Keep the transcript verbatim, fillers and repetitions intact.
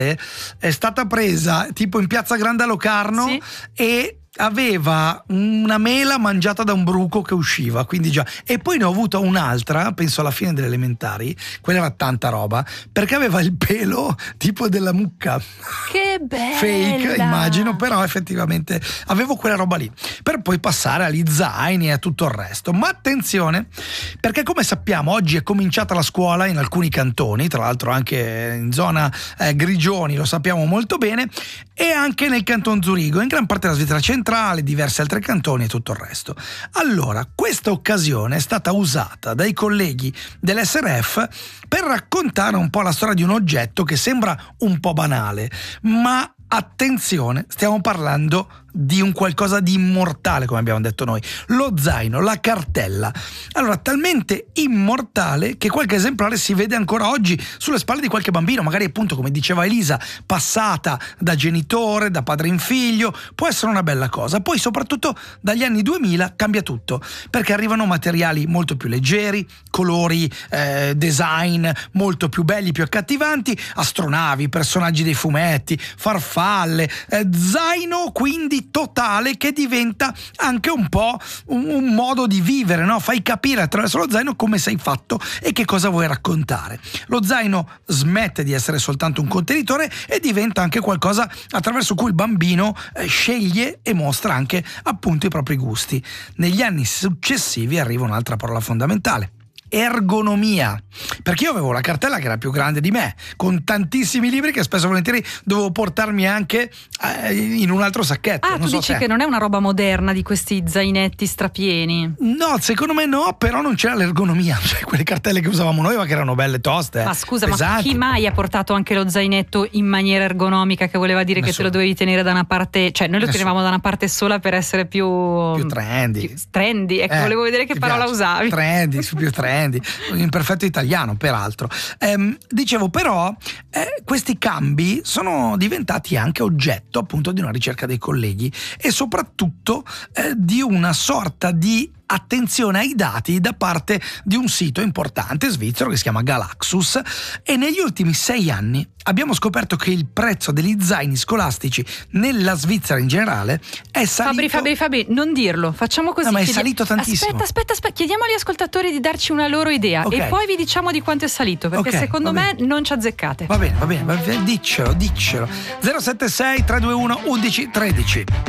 è stata presa tipo in piazza Grande a Locarno, sì, e aveva una mela mangiata da un bruco che usciva, quindi già. E poi ne ho avuta un'altra, penso alla fine delle elementari, quella era tanta roba, perché aveva il pelo tipo della mucca. Che bella! Fake, immagino, però effettivamente avevo quella roba lì, per poi passare agli zaini e a tutto il resto. Ma attenzione, perché come sappiamo oggi è cominciata la scuola in alcuni cantoni, tra l'altro anche in zona eh, Grigioni, lo sappiamo molto bene, e anche nel canton Zurigo, in gran parte della Svizzera centrale, diversi altri cantoni e tutto il resto. Allora, questa occasione è stata usata dai colleghi dell'S R F per raccontare un po' la storia di un oggetto che sembra un po' banale, ma attenzione, stiamo parlando di un qualcosa di immortale, come abbiamo detto noi, lo zaino, la cartella. Allora, talmente immortale che qualche esemplare si vede ancora oggi sulle spalle di qualche bambino, magari appunto, come diceva Elisa, passata da genitore, da padre in figlio, può essere una bella cosa. Poi soprattutto dagli anni duemila cambia tutto, perché arrivano materiali molto più leggeri, colori, eh, design molto più belli, più accattivanti, astronavi, personaggi dei fumetti, farfalle, eh, zaino quindi totale, che diventa anche un po' un, un modo di vivere, no? Fai capire attraverso lo zaino come sei fatto e che cosa vuoi raccontare. Lo zaino smette di essere soltanto un contenitore e diventa anche qualcosa attraverso cui il bambino eh, sceglie e mostra anche appunto i propri gusti. Negli anni successivi arriva un'altra parola fondamentale: ergonomia, perché io avevo la cartella che era più grande di me, con tantissimi libri che spesso e volentieri dovevo portarmi anche eh, in un altro sacchetto. Ah, non tu so dici te. Che non è una roba moderna di questi zainetti strapieni? No, secondo me no, però non c'era l'ergonomia, cioè quelle cartelle che usavamo noi, ma che erano belle toste. Ma scusa, pesanti. Ma chi mai ha portato anche lo zainetto in maniera ergonomica, che voleva dire Nessuno. Che te lo dovevi tenere da una parte, cioè noi lo Nessuno. tenevamo da una parte sola per essere più più trendy. Più trendy, ecco, eh, volevo vedere che parola piace. usavi. Trendy, più trendy. In perfetto italiano, peraltro. Ehm, dicevo, però, eh, questi cambi sono diventati anche oggetto appunto di una ricerca dei colleghi e soprattutto eh, di una sorta di attenzione ai dati da parte di un sito importante svizzero che si chiama Galaxus, e negli ultimi sei anni abbiamo scoperto che il prezzo degli zaini scolastici nella Svizzera in generale è salito. Fabri, Fabri, Fabri, non dirlo, facciamo così. No, ma è chiedi... salito tantissimo. Aspetta, aspetta, aspetta, chiediamo agli ascoltatori di darci una loro idea, okay, e poi vi diciamo di quanto è salito, perché okay, secondo me non ci azzeccate. Va bene, va bene, va bene, diccelo, diccelo. zero sette sei tre due uno uno uno uno tre